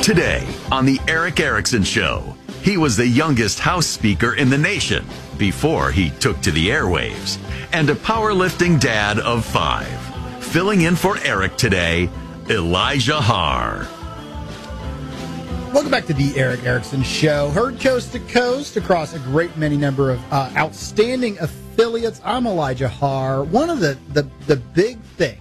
Today on The Erick Erickson Show, he was the youngest House Speaker in the nation before he took to the airwaves, and a powerlifting dad of 5. Filling in for Eric today, Elijah Haar. Welcome back to The Erick Erickson Show. Heard coast to coast across a great many number of outstanding affiliates. I'm Elijah Haar. One of the big things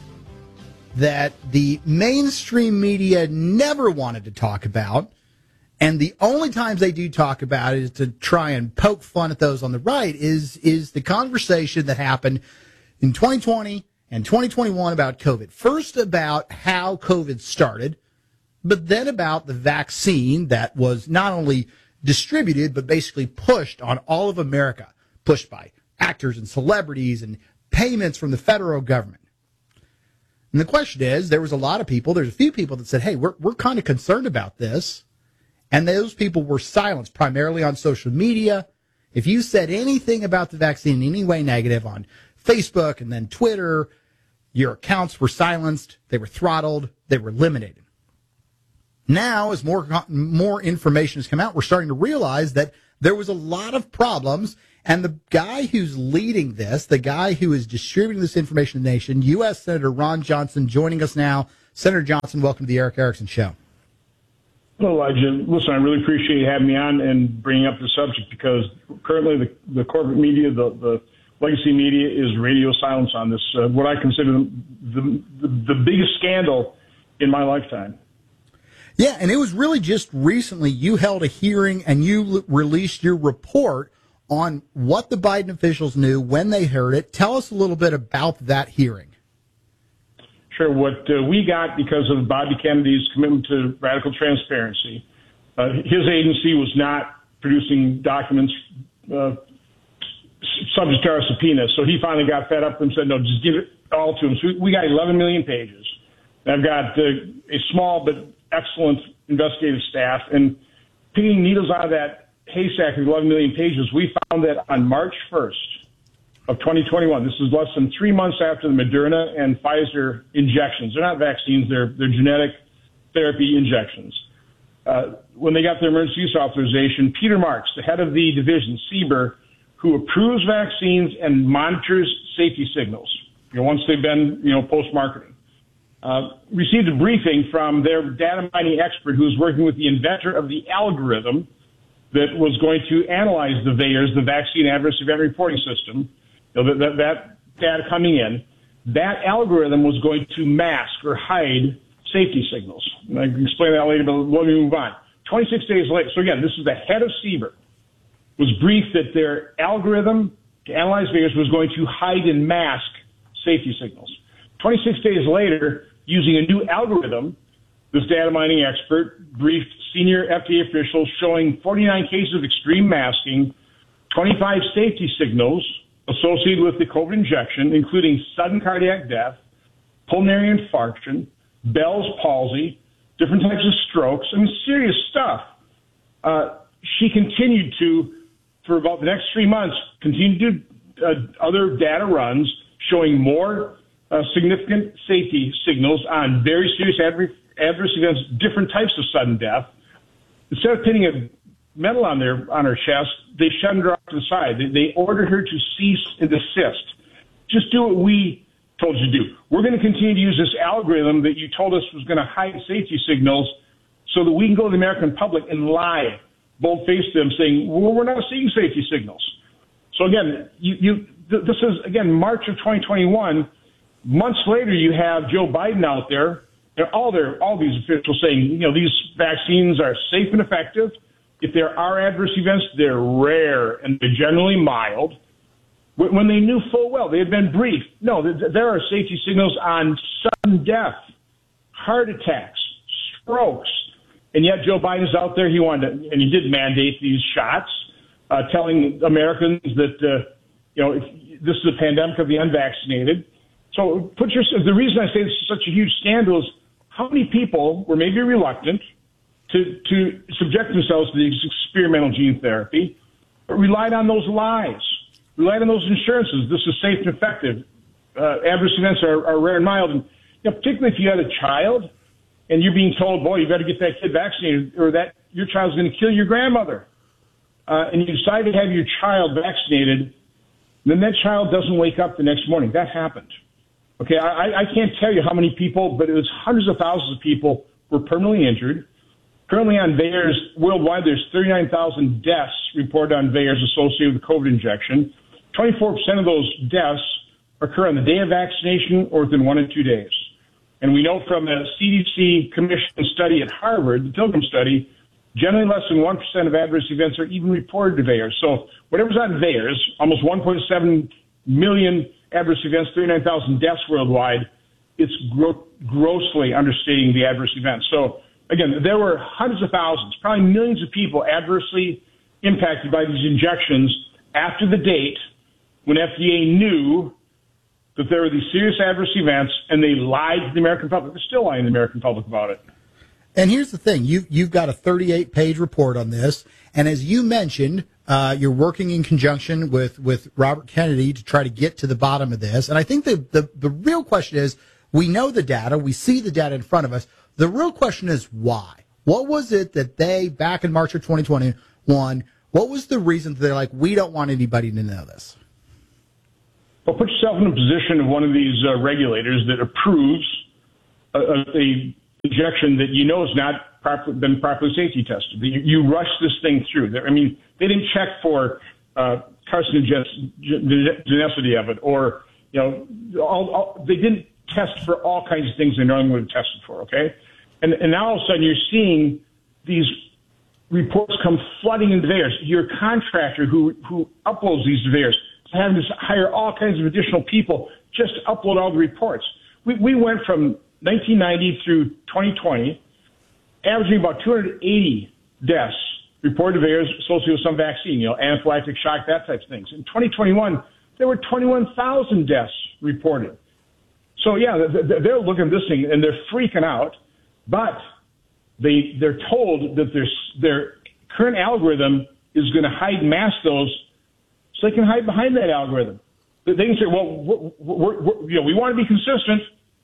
that the mainstream media never wanted to talk about, and the only times they do talk about it is to try and poke fun at those on the right, is the conversation that happened in 2020 and 2021 about COVID. First about how COVID started, but then about the vaccine that was not only distributed, but basically pushed on all of America, pushed by actors and celebrities and payments from the federal government. And the question is, there's a few people that said, hey, we're kind of concerned about this. And those people were silenced primarily on social media. If you said anything about the vaccine in any way negative on Facebook and then Twitter, your accounts were silenced, they were throttled, they were eliminated. Now, as more information has come out, we're starting to realize that there was a lot of problems. And the guy who's leading this, the guy who is distributing this information to the nation, U.S. Senator Ron Johnson, joining us now. Senator Johnson, welcome to the Erick Erickson Show. Hello, Elijah. Listen, I really appreciate you having me on and bringing up the subject, because currently the corporate media, the legacy media, is radio silence on this, what I consider the biggest scandal in my lifetime. Yeah, and it was really just recently you held a hearing and you released your report on what the Biden officials knew when they heard it. Tell us a little bit about that hearing. Sure. What we got, because of Bobby Kennedy's commitment to radical transparency, his agency was not producing documents subject to our subpoena. So he finally got fed up and said, no, just give it all to him. So we got 11 million pages. I've got a small but excellent investigative staff. And picking needles out of that haystack of 11 million pages, we found that on March 1st of 2021, this is less than 3 months after the Moderna and Pfizer injections. They're not vaccines, they're genetic therapy injections. When they got their emergency use authorization, Peter Marks, the head of the division, CBER, who approves vaccines and monitors safety signals, once they've been, post-marketing, received a briefing from their data mining expert who was working with the inventor of the algorithm that was going to analyze the VAERS, the Vaccine Adverse Event Reporting System, that data coming in. That algorithm was going to mask or hide safety signals. And I can explain that later, but let me move on. 26 days later, so again, this is the head of CBER, was briefed that their algorithm to analyze VAERS was going to hide and mask safety signals. 26 days later, using a new algorithm, this data mining expert briefed senior FDA officials showing 49 cases of extreme masking, 25 safety signals associated with the COVID injection, including sudden cardiac death, pulmonary infarction, Bell's palsy, different types of strokes, serious stuff. She continued to, for about the next 3 months, continue to do other data runs showing more significant safety signals on very serious adverse events, different types of sudden death. Instead of pinning a medal on her chest, they shunned her off to the side. They ordered her to cease and desist. Just do what we told you to do. We're going to continue to use this algorithm that you told us was going to hide safety signals so that we can go to the American public and lie, bold-faced them, saying, well, we're not seeing safety signals. So again, this is, again, March of 2021. Months later, you have Joe Biden out there, all these officials saying, these vaccines are safe and effective. If there are adverse events, they're rare and they're generally mild. When they knew full well, they had been briefed. No, there are safety signals on sudden death, heart attacks, strokes. And yet Joe Biden's out there. He wanted to, and he did mandate these shots, telling Americans that, this is a pandemic of the unvaccinated. So the reason I say this is such a huge scandal is how many people were maybe reluctant to subject themselves to these experimental gene therapy, but relied on those lies, relied on those assurances. This is safe and effective. Adverse events are rare and mild. And particularly if you had a child and you're being told, boy, you better get that kid vaccinated or that your child's going to kill your grandmother. And you decide to have your child vaccinated, then that child doesn't wake up the next morning. That happened. Okay, I can't tell you how many people, but it was hundreds of thousands of people were permanently injured. Currently on VAERS worldwide, there's 39,000 deaths reported on VAERS associated with the COVID injection. 24% of those deaths occur on the day of vaccination or within 1 to 2 days. And we know from a CDC commission study at Harvard, the Pilgrim study, generally less than 1% of adverse events are even reported to VAERS. So whatever's on VAERS, almost 1.7 million adverse events, 39,000 deaths worldwide, it's grossly understating the adverse events. So again, there were hundreds of thousands, probably millions of people adversely impacted by these injections after the date when FDA knew that there were these serious adverse events, and they lied to the American public. They're still lying to the American public about it. And here's the thing. You've got a 38-page report on this, and as you mentioned, you're working in conjunction with Robert Kennedy to try to get to the bottom of this. And I think the real question is, we know the data, we see the data in front of us. The real question is why? What was it that they, back in March of 2021, what was the reason that they're like, we don't want anybody to know this? Well, put yourself in the position of one of these regulators that approves a injection that you know has not been properly safety tested. You rush this thing through. I mean, they didn't check for carcinogenicity of it, or they didn't test for all kinds of things they normally would have tested for. Okay, and now all of a sudden you're seeing these reports come flooding into VAERS. Your contractor who uploads these to VAERS having to hire all kinds of additional people just to upload all the reports. We went from 1990 through 2020, averaging about 280 deaths reported to VAERS associated with some vaccine, anaphylactic shock, that type of things. In 2021, there were 21,000 deaths reported. So, yeah, they're looking at this thing, and they're freaking out, but they're told that their current algorithm is going to hide and mask those so they can hide behind that algorithm. They can say, well, we want to be consistent.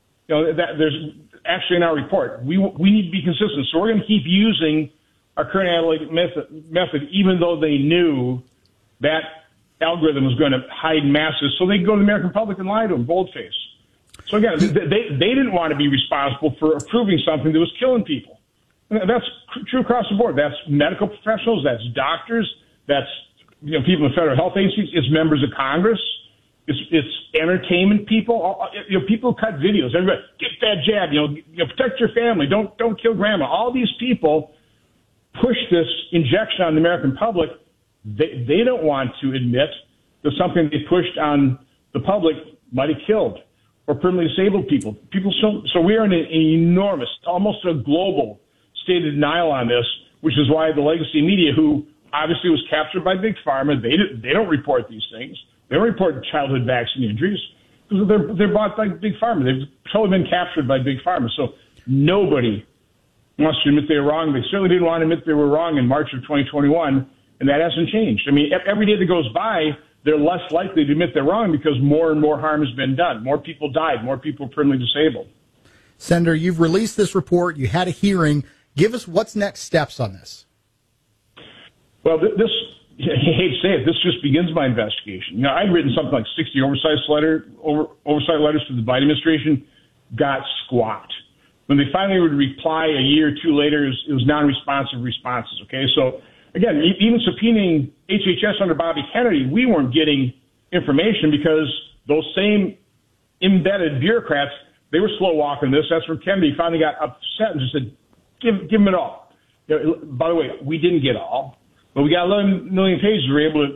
That there's actually in our report. We need to be consistent, so we're going to keep using our current analytic method, even though they knew that algorithm was going to hide masses, so they could go to the American public and lie to them, boldface. So again, they didn't want to be responsible for approving something that was killing people. And that's true across the board. That's medical professionals, that's doctors, that's people in federal health agencies, it's members of Congress. It's entertainment people. People cut videos. Everybody, get that jab. Protect your family. Don't kill grandma. All these people push this injection on the American public. They don't want to admit that something they pushed on the public might have killed or permanently disabled people. So we are in an enormous, almost a global state of denial on this, which is why the legacy media, who obviously was captured by Big Pharma, they don't report these things. They don't report childhood vaccine injuries because they're bought by Big Pharma. They've totally been captured by Big Pharma. So nobody wants to admit they were wrong. They certainly didn't want to admit they were wrong in March of 2021, and that hasn't changed. I mean, every day that goes by, they're less likely to admit they're wrong because more and more harm has been done. More people died. More people are permanently disabled. Senator, you've released this report. You had a hearing. Give us what's next steps on this. Well, I hate to say it, this just begins my investigation. I'd written something like 60 oversight letters to the Biden administration, got squat. When they finally would reply a year or two later, it was non-responsive responses, okay? So, again, even subpoenaing HHS under Bobby Kennedy, we weren't getting information because those same embedded bureaucrats, they were slow walking this. That's where Kennedy finally got upset and just said, give them it all. By the way, we didn't get all. But we got 11 million pages. We were able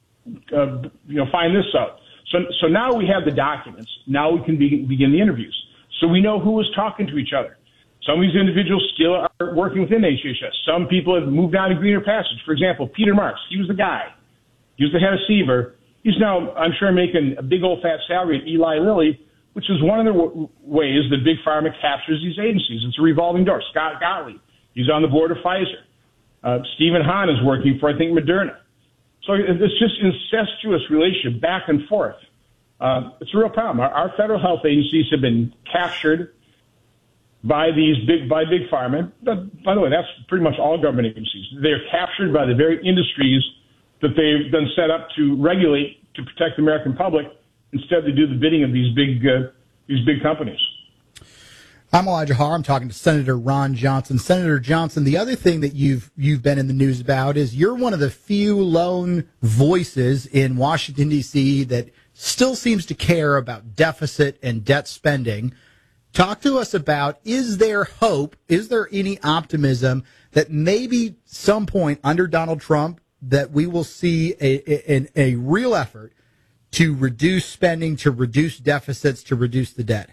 to find this out. So now we have the documents. Now we can begin the interviews. So we know who was talking to each other. Some of these individuals still are working within HHS. Some people have moved on to greener passage. For example, Peter Marks, he was the guy. He was the head of CBER. He's now, I'm sure, making a big old fat salary at Eli Lilly, which is one of the ways that Big Pharma captures these agencies. It's a revolving door. Scott Gottlieb, he's on the board of Pfizer. Stephen Hahn is working for, I think, Moderna. So it's just incestuous relationship back and forth. It's a real problem. Our federal health agencies have been captured by big pharma. By the way, that's pretty much all government agencies. They're captured by the very industries that they've been set up to regulate to protect the American public. Instead, they do the bidding of these big companies. I'm Elijah Har. I'm talking to Senator Ron Johnson. Senator Johnson, the other thing that you've been in the news about is you're one of the few lone voices in Washington, D.C. that still seems to care about deficit and debt spending. Talk to us about, is there hope, is there any optimism that maybe some point under Donald Trump that we will see a real effort to reduce spending, to reduce deficits, to reduce the debt?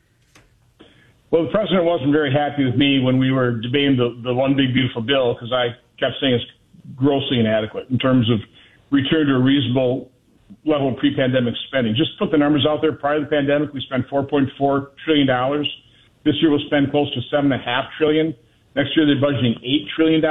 Well, the president wasn't very happy with me when we were debating the one big beautiful bill, because I kept saying it's grossly inadequate in terms of return to a reasonable level of pre-pandemic spending. Just put the numbers out there. Prior to the pandemic, we spent $4.4 trillion. This year we'll spend close to $7.5 trillion. Next year they're budgeting $8 trillion.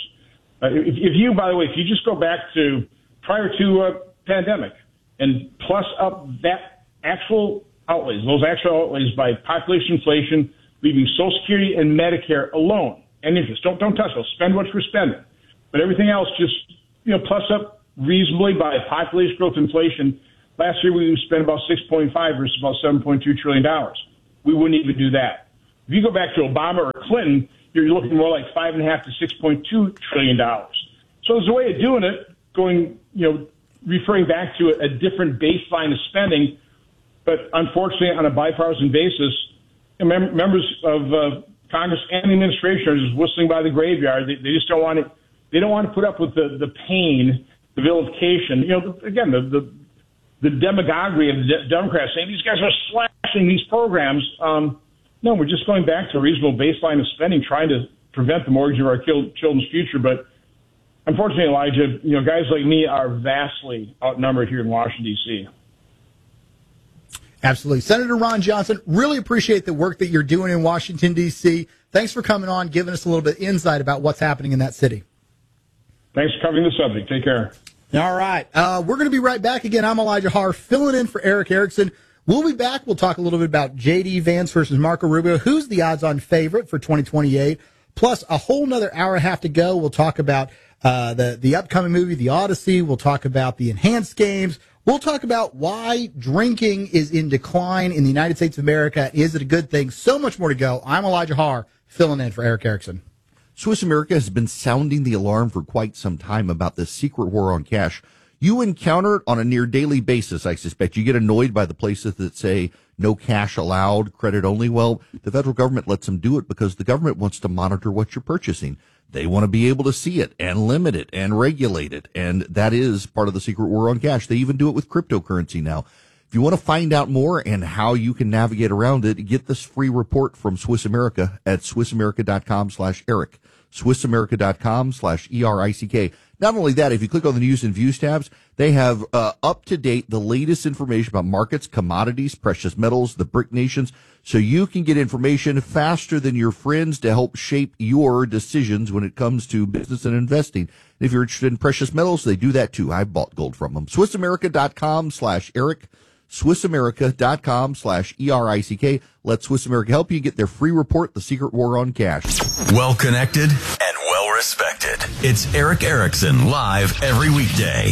If you just go back to prior to pandemic and plus up that actual outlays, those actual outlays by population inflation, leaving Social Security and Medicare alone, and interest. Don't touch those. Spend what you're spending. But everything else just, plus up reasonably by population growth inflation. Last year we spent about 6.5 versus about $7.2 trillion. We wouldn't even do that. If you go back to Obama or Clinton, you're looking more like $5.5 to $6.2 trillion. So there's a way of doing it, referring back to a different baseline of spending. But unfortunately, on a bipartisan basis, members of Congress and the administration are just whistling by the graveyard. They just don't want it. They don't want to put up with the pain, the vilification. Again, the demagoguery of the Democrats saying these guys are slashing these programs. No, we're just going back to a reasonable baseline of spending, trying to prevent the mortgage of our children's future. But unfortunately, Elijah, guys like me are vastly outnumbered here in Washington, D.C. Absolutely. Senator Ron Johnson, really appreciate the work that you're doing in Washington, D.C. Thanks for coming on, giving us a little bit of insight about what's happening in that city. Thanks for covering the subject. Take care. All right. We're going to be right back again. I'm Elijah Har, filling in for Eric Erickson. We'll be back. We'll talk a little bit about J.D. Vance versus Marco Rubio. Who's the odds-on favorite for 2028? Plus, a whole nother hour and a half to go. We'll talk about the upcoming movie, The Odyssey. We'll talk about the enhanced games. We'll talk about why drinking is in decline in the United States of America. Is it a good thing? So much more to go. I'm Elijah Har, filling in for Eric Erickson. Swiss America has been sounding the alarm for quite some time about this secret war on cash. You encounter it on a near daily basis, I suspect. You get annoyed by the places that say no cash allowed, credit only. Well, the federal government lets them do it because the government wants to monitor what you're purchasing. They want to be able to see it and limit it and regulate it. And that is part of the secret war on cash. They even do it with cryptocurrency now. If you want to find out more and how you can navigate around it, get this free report from Swiss America at SwissAmerica.com/Eric. SwissAmerica.com/ERICK. Not only that, if you click on the News and Views tabs, they have up-to-date, the latest information about markets, commodities, precious metals, the BRIC nations, so you can get information faster than your friends to help shape your decisions when it comes to business and investing. And if you're interested in precious metals, they do that too. I've bought gold from them. SwissAmerica.com/Eric. SwissAmerica.com/ERICK. Let Swiss America help you get their free report, The Secret War on Cash. Well connected and well respected. It's Eric Erickson live every weekday.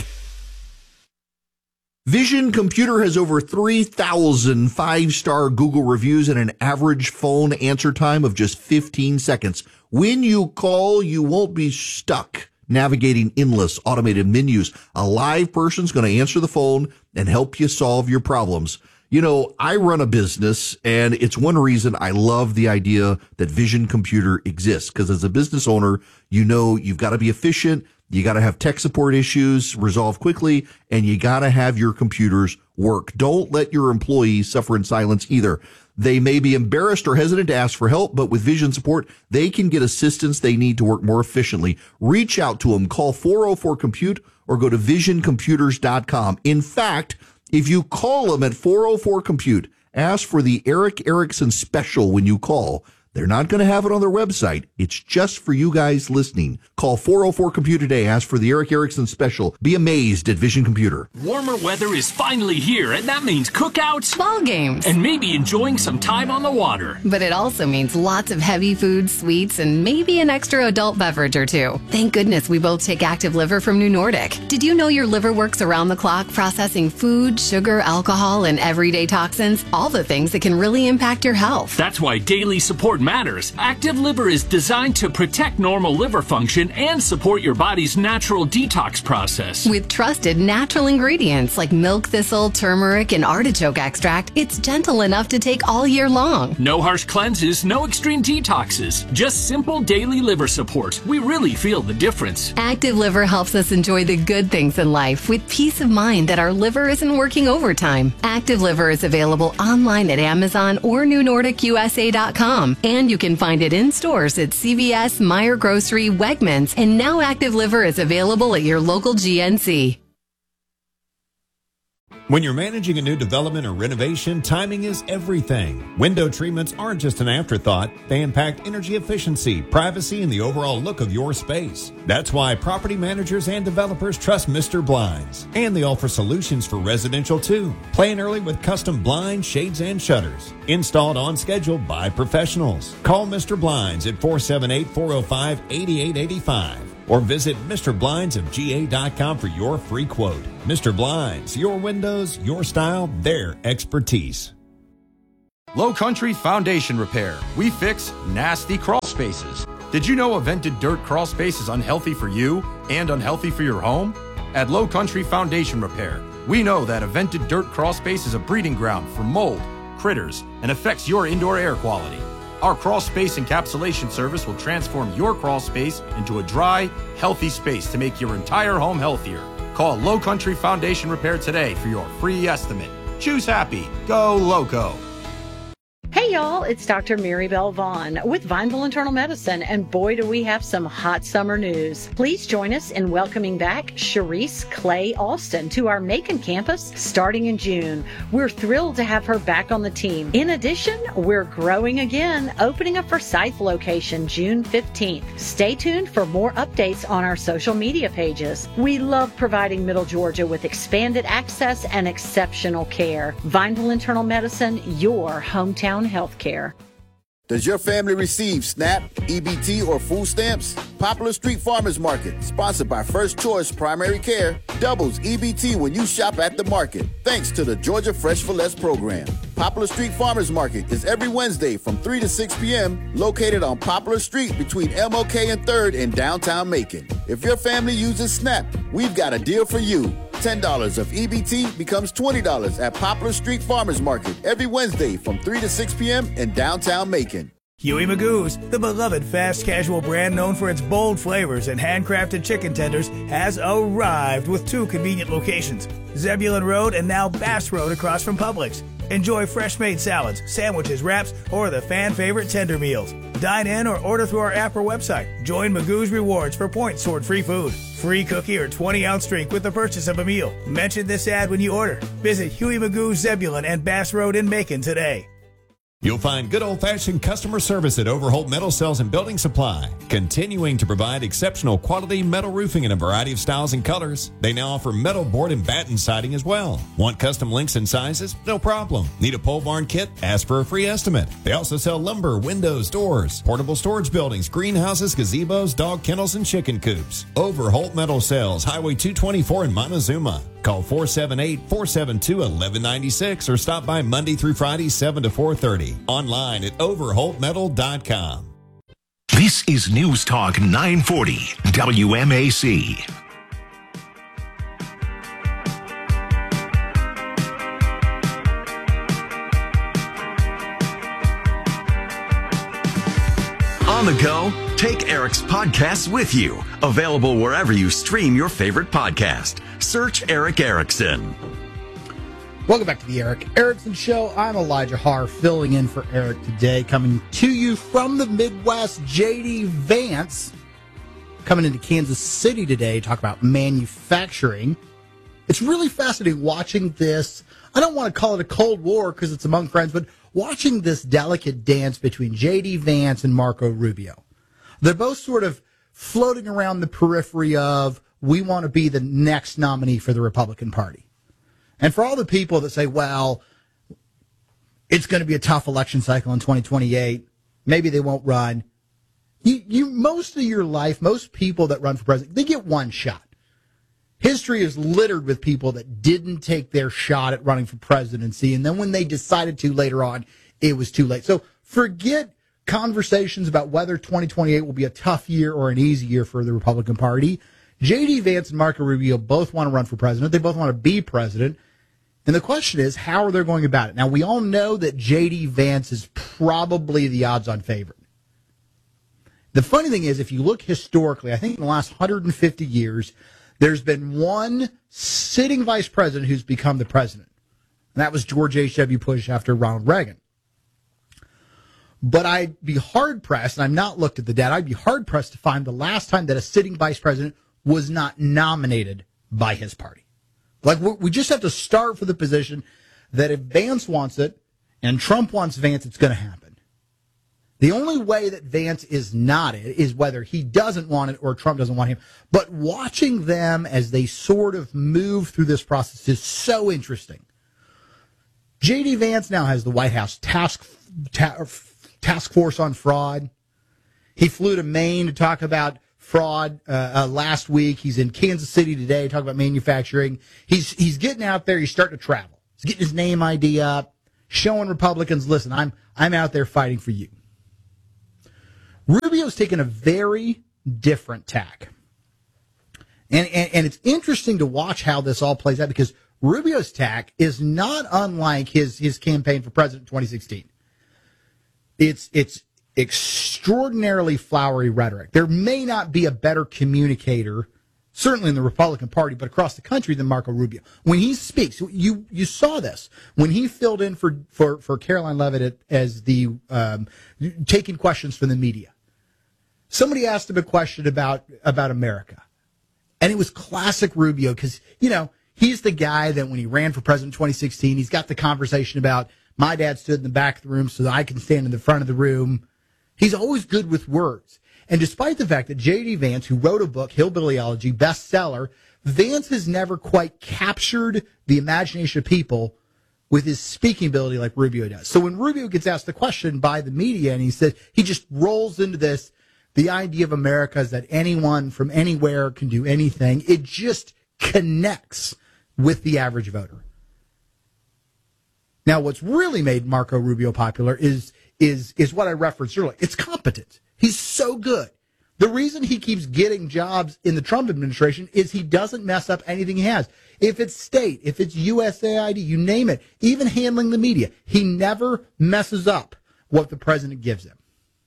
Vision Computer has over 3,000 five-star Google reviews and an average phone answer time of just 15 seconds. When you call, you won't be stuck navigating endless automated menus. A live person's going to answer the phone and help you solve your problems. I run a business, and it's one reason I love the idea that Vision Computer exists, because as a business owner, you've got to be efficient, you got to have tech support issues resolved quickly, and you got to have your computers work. Don't let your employees suffer in silence either. They may be embarrassed or hesitant to ask for help, but with Vision support, they can get assistance they need to work more efficiently. Reach out to them. Call 404-COMPUTE or go to visioncomputers.com. In fact, if you call them at 404-COMPUTE, ask for the Eric Erickson special when you call. They're not going to have it on their website. It's just for you guys listening. Call 404-COMPUTER today. Ask for the Eric Erickson special. Be amazed at Vision Computer. Warmer weather is finally here, and that means cookouts, ball games, and maybe enjoying some time on the water. But it also means lots of heavy foods, sweets, and maybe an extra adult beverage or two. Thank goodness we both take Active Liver from New Nordic. Did you know your liver works around the clock processing food, sugar, alcohol, and everyday toxins? All the things that can really impact your health. That's why daily support matters. Active Liver is designed to protect normal liver function and support your body's natural detox process. With trusted natural ingredients like milk thistle, turmeric, and artichoke extract, it's gentle enough to take all year long. No harsh cleanses, no extreme detoxes. Just simple daily liver support. We really feel the difference. Active Liver helps us enjoy the good things in life with peace of mind that our liver isn't working overtime. Active Liver is available online at Amazon or NewNordicUSA.com, and you can find it in stores at CVS, Meijer Grocery, Wegmans, and now Active Liver is available at your local GNC. When you're managing a new development or renovation, timing is everything. Window treatments aren't just an afterthought. They impact energy efficiency, privacy, and the overall look of your space. That's why property managers and developers trust Mr. Blinds. And they offer solutions for residential too. Plan early with custom blinds, shades, and shutters. Installed on schedule by professionals. Call Mr. Blinds at 478-405-8885. Or visit MrBlindsofGA.com for your free quote. Mr. Blinds, your windows, your style, their expertise. Low Country Foundation Repair. We fix nasty crawl spaces. Did you know a vented dirt crawl space is unhealthy for you and unhealthy for your home? At Low Country Foundation Repair, we know that a vented dirt crawl space is a breeding ground for mold, critters, and affects your indoor air quality. Our crawl space encapsulation service will transform your crawl space into a dry, healthy space to make your entire home healthier. Call Low Country Foundation Repair today for your free estimate. Choose happy. Go Loco. Hey y'all, it's Dr. Mary Bell Vaughn with Vineville Internal Medicine, and boy do we have some hot summer news. Please join us in welcoming back Sharice Clay Alston to our Macon campus starting in June. We're thrilled to have her back on the team. In addition, we're growing again, opening a Forsyth location June 15th. Stay tuned for more updates on our social media pages. We love providing Middle Georgia with expanded access and exceptional care. Vineville Internal Medicine, your hometown healthcare. Does your family receive SNAP, EBT, or food stamps? Poplar Street Farmers Market, sponsored by First Choice Primary Care, doubles EBT when you shop at the market, thanks to the Georgia Fresh for Less program. Poplar Street Farmers Market is every Wednesday from 3 to 6 p.m., located on Poplar Street between MLK and 3rd in downtown Macon. If your family uses SNAP, we've got a deal for you. $10 of EBT becomes $20 at Poplar Street Farmers Market every Wednesday from 3 to 6 p.m. in downtown Macon. Huey Magoo's, the beloved fast casual brand known for its bold flavors and handcrafted chicken tenders, has arrived with 2 convenient locations, Zebulon Road and now Bass Road across from Publix. Enjoy fresh-made salads, sandwiches, wraps, or the fan-favorite tender meals. Dine in or order through our app or website. Join Magoo's Rewards for points toward free food, free cookie, or 20-ounce drink with the purchase of a meal. Mention this ad when you order. Visit Huey Magoo's Zebulon and Bass Road in Macon today. You'll find good old-fashioned customer service at Overholt Metal Sales and Building Supply, continuing to provide exceptional quality metal roofing in a variety of styles and colors. They now offer metal board and batten siding as well. Want custom lengths and sizes? No problem. Need a pole barn kit? Ask for a free estimate. They also sell lumber, windows, doors, portable storage buildings, greenhouses, gazebos, dog kennels, and chicken coops. Overholt Metal Sales, Highway 224 in Montezuma. Call 478-472-1196 or stop by Monday through Friday, 7 to 4:30. Online at overholtmetal.com. This is News Talk 940 WMAC. On the go, take Eric's podcasts with you. Available wherever you stream your favorite podcast. Search Eric Erickson. Welcome back to the Eric Erickson Show. I'm Elijah Harr, filling in for Eric today, coming to you from the Midwest. J.D. Vance coming into Kansas City today to talk about manufacturing. It's really fascinating watching this. I don't want to call it a Cold War because it's among friends, but watching this delicate dance between J.D. Vance and Marco Rubio. They're both sort of floating around the periphery of, we want to be the next nominee for the Republican Party. And for all the people that say, well, it's going to be a tough election cycle in 2028, maybe they won't run. You most of your life, most people that run for president, they get one shot. History is littered with people that didn't take their shot at running for presidency, and then when they decided to later on, it was too late. So forget conversations about whether 2028 will be a tough year or an easy year for the Republican Party. J.D. Vance and Marco Rubio both want to run for president. They both want to be president. And the question is, how are they going about it? Now, we all know that J.D. Vance is probably the odds-on favorite. The funny thing is, if you look historically, I think in the last 150 years, there's been one sitting vice president who's become the president. And that was George H.W. Bush after Ronald Reagan. But I'd be hard-pressed, and I've not looked at the data, I'd be hard-pressed to find the last time that a sitting vice president was not nominated by his party. Like, we just have to start for the position that if Vance wants it and Trump wants Vance, it's going to happen. The only way that Vance is not it is whether he doesn't want it or Trump doesn't want him. But watching them as they sort of move through this process is so interesting. J.D. Vance now has the White House task force on fraud. He flew to Maine to talk about fraud last week. He's in Kansas City today to talk about manufacturing. He's getting out there. He's starting to travel. He's getting his name ID up, showing Republicans, listen, I'm out there fighting for you. Rubio's taken a very different tack. And it's interesting to watch how this all plays out because Rubio's tack is not unlike his campaign for president in 2016. It's extraordinarily flowery rhetoric. There may not be a better communicator, certainly in the Republican Party, but across the country than Marco Rubio. When he speaks, you saw this when he filled in for Caroline Leavitt as the taking questions from the media. Somebody asked him a question about America, and it was classic Rubio because he's the guy that when he ran for president in 2016, he's got the conversation about my dad stood in the back of the room so that I can stand in the front of the room. He's always good with words. And despite the fact that J.D. Vance, who wrote a book, Hillbillyology, bestseller, Vance has never quite captured the imagination of people with his speaking ability like Rubio does. So when Rubio gets asked the question by the media and he says, he just rolls into this, the idea of America is that anyone from anywhere can do anything. It just connects with the average voter. Now, what's really made Marco Rubio popular is what I referenced earlier. It's competence. He's so good. The reason he keeps getting jobs in the Trump administration is he doesn't mess up anything he has. If it's state, if it's USAID, you name it, even handling the media, he never messes up what the president gives him.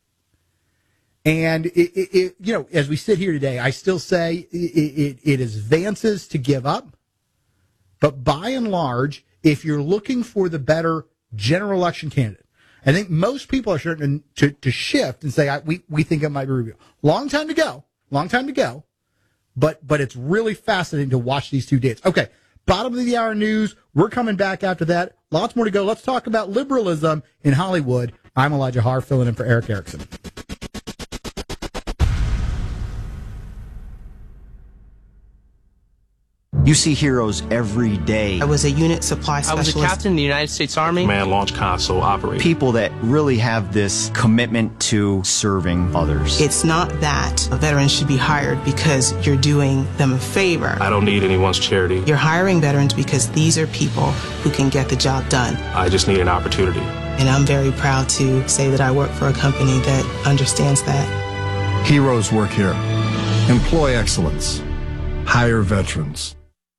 And, as we sit here today, I still say it is Vance's to give up. But by and large, if you're looking for the better general election candidate, I think most people are starting to shift and say, we think it might be Rubio. Long time to go. But it's really fascinating to watch these two dates. Okay, bottom of the hour news. We're coming back after that. Lots more to go. Let's talk about liberalism in Hollywood. I'm Elijah Haar, filling in for Eric Erickson. You see heroes every day. I was a unit supply specialist. I was a captain in the United States Army. Command Launch Console operator. People that really have this commitment to serving others. It's not that a veteran should be hired because you're doing them a favor. I don't need anyone's charity. You're hiring veterans because these are people who can get the job done. I just need an opportunity. And I'm very proud to say that I work for a company that understands that. Heroes work here. Employ excellence. Hire veterans.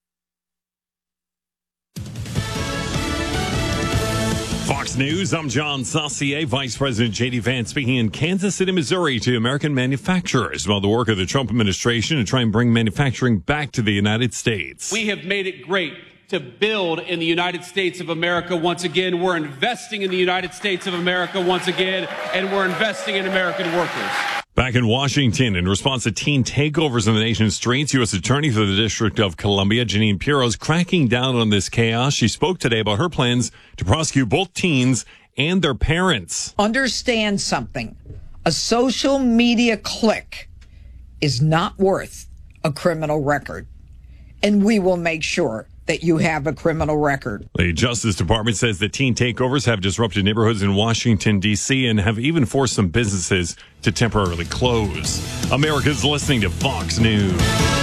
Fox News, I'm John Saucier. Vice President J.D. Vance speaking in Kansas City, Missouri to American manufacturers about the work of the Trump administration to try and bring manufacturing back to the United States. We have made it great to build in the United States of America once again. We're investing in the United States of America once again, and we're investing in American workers. Back in Washington, in response to teen takeovers in the nation's streets, U.S. Attorney for the District of Columbia, Jeanine Pirro, is cracking down on this chaos. She spoke today about her plans to prosecute both teens and their parents. Understand something. A social media click is not worth a criminal record. And we will make sure that you have a criminal record. The Justice Department says that teen takeovers have disrupted neighborhoods in Washington, D.C., and have even forced some businesses to temporarily close. America's listening to Fox News.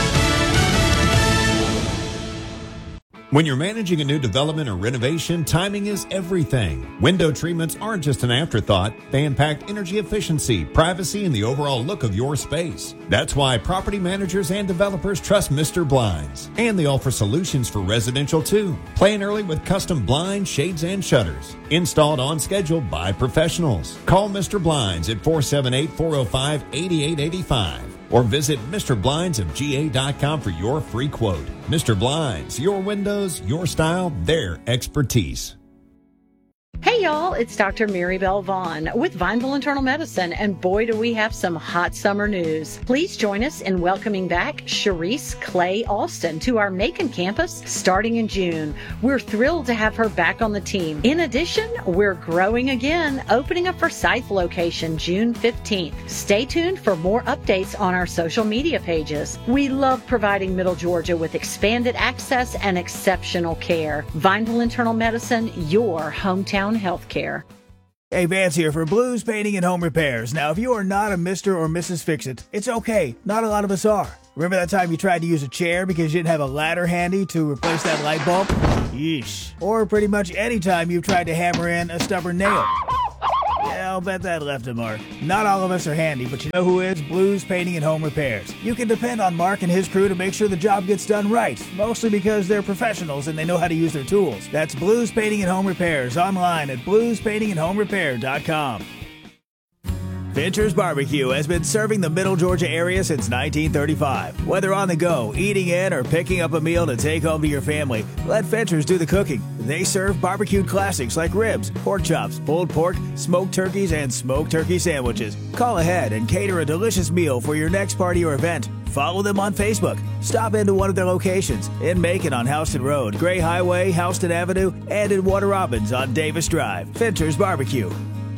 When you're managing a new development or renovation, timing is everything. Window treatments aren't just an afterthought. They impact energy efficiency, privacy, and the overall look of your space. That's why property managers and developers trust Mr. Blinds. And they offer solutions for residential too. Plan early with custom blinds, shades, and shutters. Installed on schedule by professionals. Call Mr. Blinds at 478-405-8885. Or visit MrBlindsofGA.com for your free quote. Mr. Blinds, your windows, your style, their expertise. Hey y'all, it's Dr. Mary Bell Vaughn with Vineville Internal Medicine, and boy do we have some hot summer news. Please join us in welcoming back Cherise Clay Alston to our Macon campus starting in June. We're thrilled to have her back on the team. In addition, we're growing again, opening a Forsyth location June 15th. Stay tuned for more updates on our social media pages. We love providing Middle Georgia with expanded access and exceptional care. Vineville Internal Medicine, your hometown healthcare. Hey, Vance here for Blues Painting and Home Repairs. Now, if you are not a Mr. or Mrs. Fix-It, it's okay. Not a lot of us are. Remember that time you tried to use a chair because you didn't have a ladder handy to replace that light bulb? Yeesh. Or pretty much any time you've tried to hammer in a stubborn nail. Yeah, I'll bet that left a mark. Not all of us are handy, but you know who is? Blues Painting and Home Repairs. You can depend on Mark and his crew to make sure the job gets done right, mostly because they're professionals and they know how to use their tools. That's Blues Painting and Home Repairs, online at bluespaintingandhomerepair.com. Fincher's Barbecue has been serving the Middle Georgia area since 1935. Whether on the go, eating in, or picking up a meal to take home to your family, let Fincher's do the cooking. They serve barbecued classics like ribs, pork chops, pulled pork, smoked turkeys, and smoked turkey sandwiches. Call ahead and cater a delicious meal for your next party or event. Follow them on Facebook. Stop into one of their locations in Macon on Houston Road, Gray Highway, Houston Avenue, and in Warner Robins on Davis Drive. Fincher's Barbecue.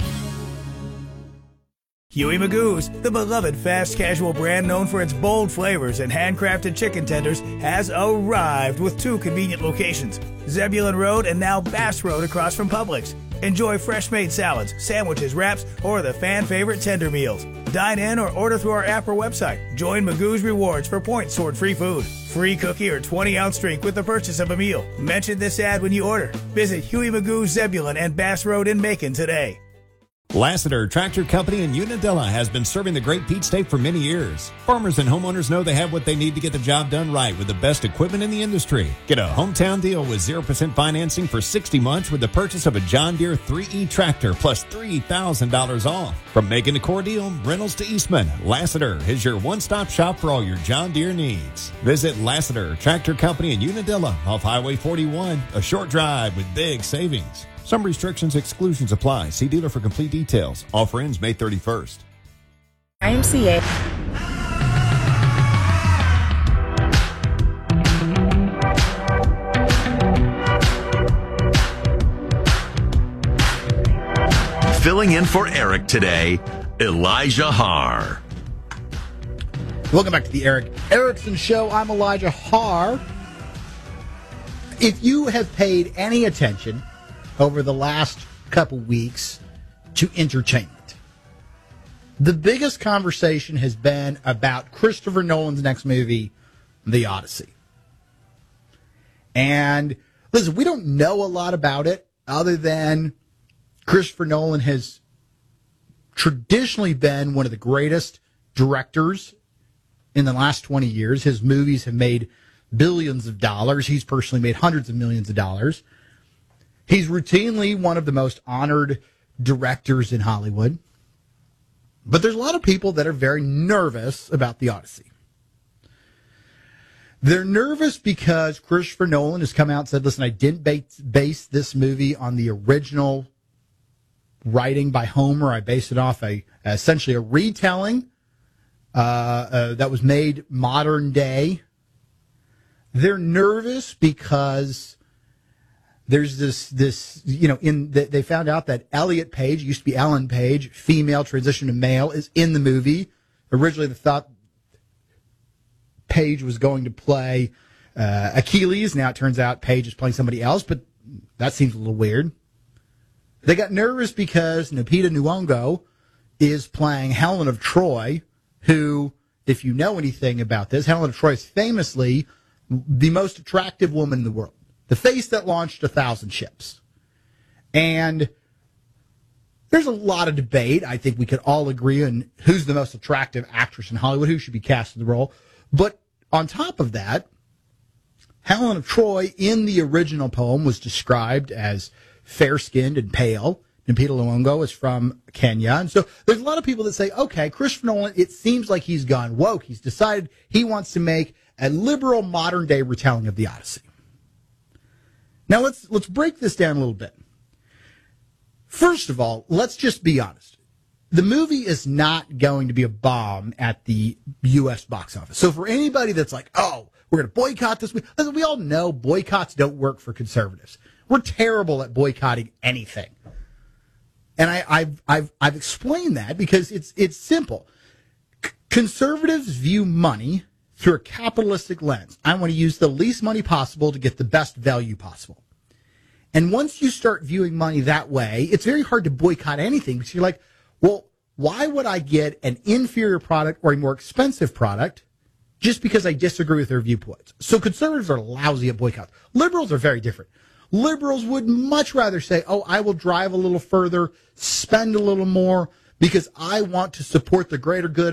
Huey Magoo's, the beloved fast casual brand known for its bold flavors and handcrafted chicken tenders, has arrived with two convenient locations, Zebulon Road and now Bass Road across from Publix. Enjoy fresh-made salads, sandwiches, wraps, or the fan-favorite tender meals. Dine in or order through our app or website. Join Magoo's Rewards for points toward free food, free cookie, or 20-ounce drink with the purchase of a meal. Mention this ad when you order. Visit Huey Magoo's Zebulon and Bass Road in Macon today. Lassiter Tractor Company in Unadilla has been serving the Great Peach State for many years. Farmers and homeowners know they have what they need to get the job done right with the best equipment in the industry. Get a hometown deal with 0% financing for 60 months with the purchase of a John Deere 3E tractor plus $3,000 off. From Macon to Cordele, Reynolds to Eastman, Lassiter is your one-stop shop for all your John Deere needs. Visit Lassiter Tractor Company in Unadilla off Highway 41, a short drive with big savings. Some restrictions, exclusions apply. See dealer for complete details. Offer ends May 31st. IMCA. Filling in for Eric today, Elijah Haar. Welcome back to the Eric Erickson Show. I'm Elijah Haar. If you have paid any attention over the last couple weeks to entertainment, the biggest conversation has been about Christopher Nolan's next movie, The Odyssey. And listen, we don't know a lot about it other than Christopher Nolan has traditionally been one of the greatest directors in the last 20 years. His movies have made billions of dollars. He's personally made hundreds of millions of dollars. He's routinely one of the most honored directors in Hollywood. But there's a lot of people that are very nervous about The Odyssey. They're nervous because Christopher Nolan has come out and said, listen, I didn't base this movie on the original writing by Homer. I based it off essentially a retelling that was made modern day. They're nervous because There's this they found out that Elliot Page, used to be Ellen Page, female, transition to male, is in the movie. Originally, they thought Page was going to play Achilles. Now it turns out Page is playing somebody else, but that seems a little weird. They got nervous because Lupita Nyong'o is playing Helen of Troy, who, if you know anything about this, Helen of Troy is famously the most attractive woman in the world. The face that launched 1,000 ships. And there's a lot of debate. I think we could all agree on who's the most attractive actress in Hollywood, who should be cast in the role. But on top of that, Helen of Troy in the original poem was described as fair-skinned and pale. Lupita Nyong'o is from Kenya. And so there's a lot of people that say, okay, Christopher Nolan, it seems like he's gone woke. He's decided he wants to make a liberal modern-day retelling of the Odyssey. Now, let's break this down a little bit. First of all, let's just be honest. The movie is not going to be a bomb at the U.S. box office. So for anybody that's like, oh, we're going to boycott this movie, listen, we all know boycotts don't work for conservatives. We're terrible at boycotting anything. And I've explained that because it's simple. Conservatives view money through a capitalistic lens. I want to use the least money possible to get the best value possible. And once you start viewing money that way, it's very hard to boycott anything because you're like, well, why would I get an inferior product or a more expensive product just because I disagree with their viewpoints? So conservatives are lousy at boycotts. Liberals are very different. Liberals would much rather say, oh, I will drive a little further, spend a little more because I want to support the greater good